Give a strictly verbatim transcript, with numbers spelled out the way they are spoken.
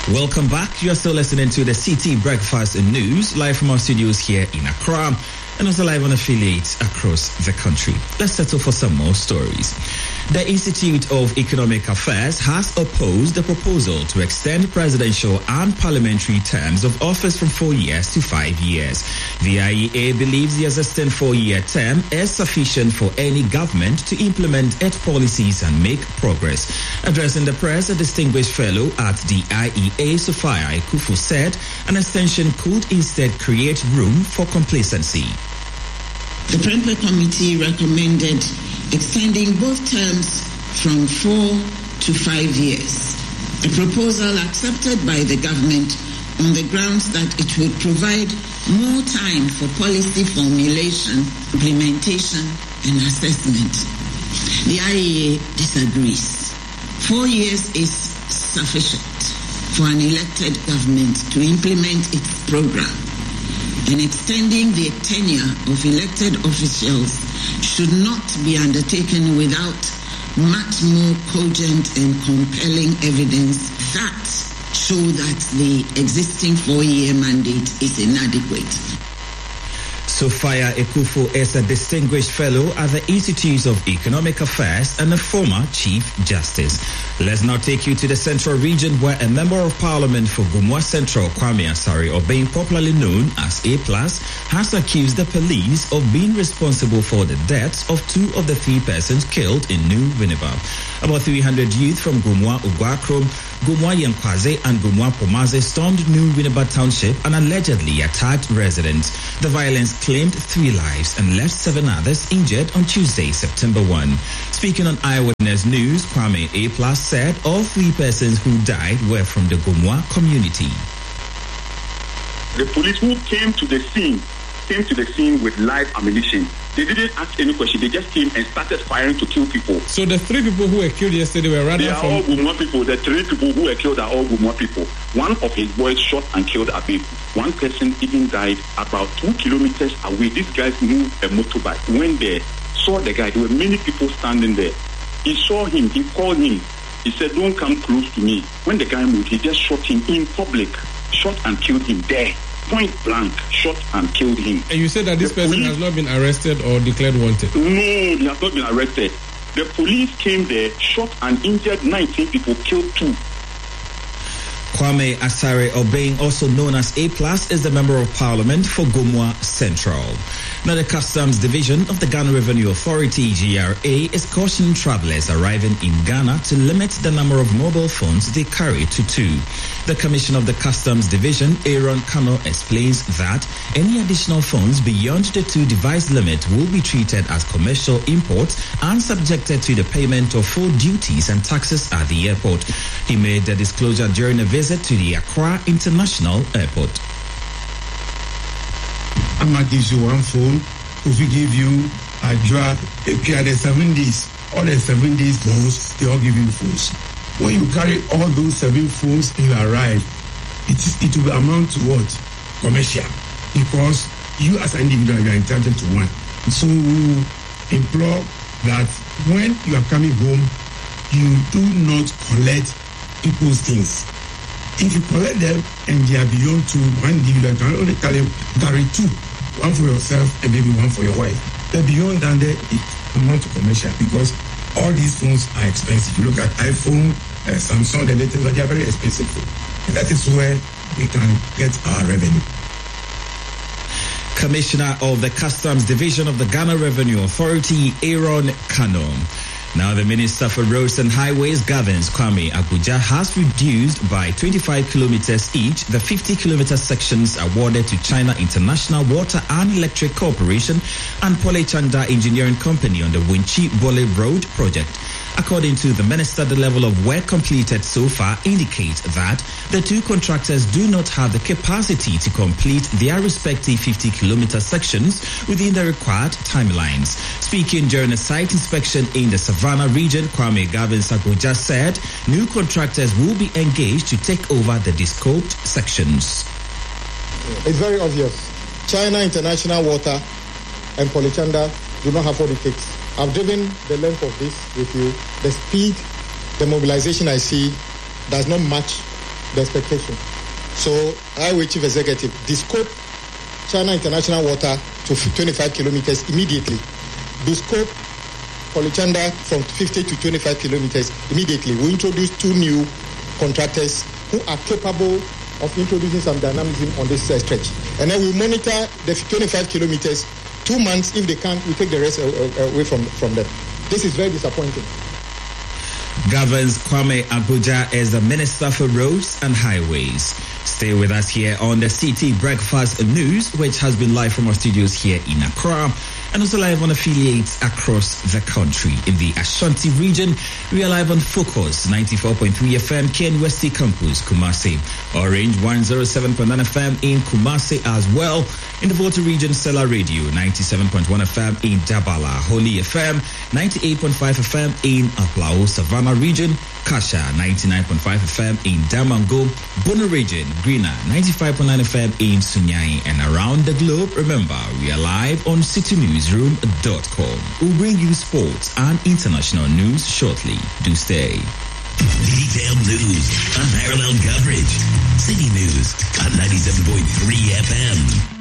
Welcome back. You are still listening to the C T Breakfast News, live from our studios here in Accra, and also live on affiliates across the country. Let's settle for some more stories. The Institute of Economic Affairs has opposed the proposal to extend presidential and parliamentary terms of office from four years to five years. The I E A believes the existing four-year term is sufficient for any government to implement its policies and make progress. Addressing the press, a distinguished fellow at the I E A, Sophia Ekufu, said an extension could instead create room for complacency. The Prempeh Committee recommended extending both terms from four to five years, a proposal accepted by the government on the grounds that it would provide more time for policy formulation, implementation, and assessment. The I E A disagrees. Four years is sufficient for an elected government to implement its program, and extending the tenure of elected officials should not be undertaken without much more cogent and compelling evidence that show that the existing four-year mandate is inadequate. Sophia Ekufu is a distinguished fellow at the Institute of Economic Affairs and a former Chief Justice. Let's now take you to the Central Region, where a Member of Parliament for Gumua Central, Kwame Asare, or being popularly known as A plus, has accused the police of being responsible for the deaths of two of the three persons killed in New Winneba. About three hundred youth from Gumua Ugwakrom, Gumua Yankwaze and Gumua Pomaze stormed New Winneba Township and allegedly attacked residents. The violence claimed three lives and left seven others injured on Tuesday, September first. Speaking on Eyewitness News, Kwame A plus said all three persons who died were from the Gumua community. The police who came to the scene came to the scene with live ammunition. They didn't ask any question. They just came and started firing to kill people. So the three people who were killed yesterday were rather They are from... all Gumua people. The three people who were killed are all Gumua people. One of his boys shot and killed a baby. One person even died about two kilometers away. These guys moved a motorbike. When they saw the guy, there were many people standing there. He saw him. He called him. He said, "Don't come close to me." When the guy moved, he just shot him in public. Shot and killed him there. Point blank, shot and killed him. And you said that this the person police, has not been arrested or declared wanted? No, he has not been arrested. The police came there, shot and injured nineteen people, killed two. Kwame Asare Obeng, also known as A plus, is the Member of Parliament for Gumua Central. Now, the Customs Division of the Ghana Revenue Authority, G R A, is cautioning travelers arriving in Ghana to limit the number of mobile phones they carry to two. The Commissioner of the Customs Division, Aaron Kano, explains that any additional phones beyond the two device limit will be treated as commercial imports and subjected to the payment of full duties and taxes at the airport. He made the disclosure during a visit to the Accra International Airport. Amma gives you one phone. If we give you a drug, if you are the seven days, all the seven days phones, they all give you phones. When you carry all those seven phones and you arrive, it is it will amount to what? Commercial. Because you as an individual, you are entitled to one. So we implore that when you are coming home, you do not collect people's things. If you collect them and they are beyond two, one individual can only carry, carry two. One for yourself and maybe one for your wife. But beyond that, it amounts to commercial because all these phones are expensive. You look at iPhone, uh, Samsung, the latest, but they are very expensive. And that is where we can get our revenue. Commissioner of the Customs Division of the Ghana Revenue Authority, Aaron Kano. Now, the Minister for Roads and Highways, Gavins Kwame Abuja, has reduced by twenty-five kilometers each the fifty kilometer sections awarded to China International Water and Electric Corporation and Polechanda Engineering Company on the Winchi Bole Road project. According to the minister, the level of work completed so far indicates that the two contractors do not have the capacity to complete their respective fifty kilometer sections within the required timelines. Speaking during a site inspection in the Savannah region, Kwame Gavins Abuja said new contractors will be engaged to take over the descoped sections. It's very obvious. China International Water and Polechanda do not have what it takes. I've driven the length of this with you. The speed, the mobilization I see does not match the expectation. So, Highway Chief Executive, descope China International Water to twenty-five kilometers immediately. Descope Polychanda from fifty to twenty-five kilometers immediately. We introduce two new contractors who are capable of introducing some dynamism on this uh, stretch. And then we monitor the twenty-five kilometers, two months. If they can't, we take the rest uh, uh, away from, from them. This is very disappointing. Governs Kwame Abuja as the Minister for Roads and Highways. Stay with us here on the C T Breakfast News, which has been live from our studios here in Accra and also live on affiliates across the country. In the Ashanti region, we are live on Focus ninety-four point three F M, Ken Westie Campus, Kumasi. Orange one oh seven point nine F M in Kumasi as well. In the Volta region, Stella Radio ninety-seven point one F M in Dabala, Holy F M ninety-eight point five F M in Aplao, Savannah region, Kasha ninety-nine point five F M in Damango, Bono region, Greener ninety-five point nine F M in Sunyai, and around the globe. Remember, we are live on city newsroom dot com. We'll bring you sports and international news shortly. Do stay. Detailed news, unparalleled coverage. City News on ninety-seven point three F M.